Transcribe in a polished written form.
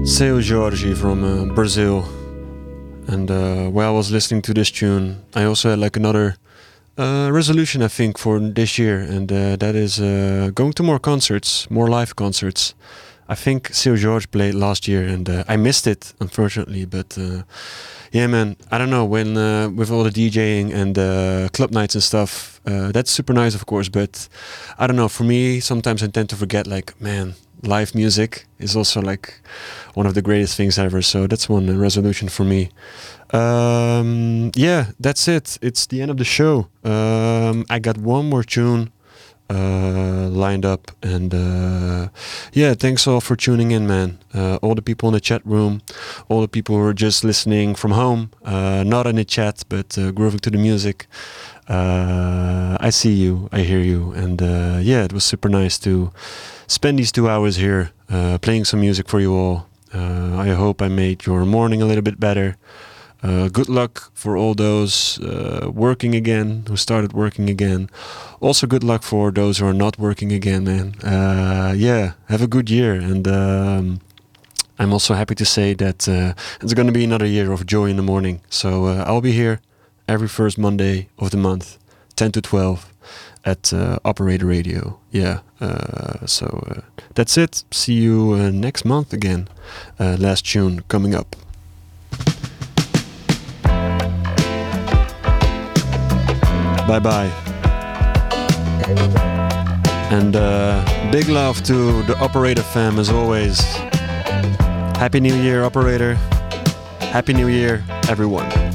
Seu Jorge from Brazil. And while I was listening to this tune, I also had like another resolution, I think, for this year, and that is going to more concerts, more live concerts. I think Seu Jorge played last year, and I missed it, unfortunately. But yeah, man, I don't know, when with all the DJing and club nights and stuff, that's super nice, of course. But I don't know, for me, sometimes I tend to forget, like, man, live music is also like one of the greatest things ever. So that's one resolution for me. Yeah, that's it. It's the end of the show. I got one more tune lined up, and yeah, thanks all for tuning in, man. All the people in the chat room, all the people who are just listening from home, not in the chat but grooving to the music. I see you, I hear you, and yeah, it was super nice to spend these 2 hours here playing some music for you all. I hope I made your morning a little bit better. Good luck for all those working again, who started working again. Also good luck for those who are not working again, man. Yeah, have a good year. And I'm also happy to say that it's going to be another year of joy in the morning. So I'll be here every first Monday of the month, 10 to 12 at Operator Radio. Yeah, so that's it. See you next month again. Last tune coming up. Bye-bye. And big love to the Operator fam as always. Happy New Year, Operator. Happy New Year, everyone.